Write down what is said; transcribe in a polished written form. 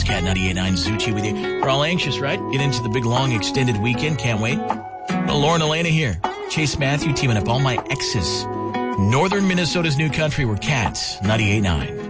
Cat 98.9 Zucci with you. We're all anxious, right? Get into the big, long, extended weekend. Can't wait. Well, Lauren Elena here. Chase Matthew teaming up all my exes. Northern Minnesota's new country. We're Cats 98.9.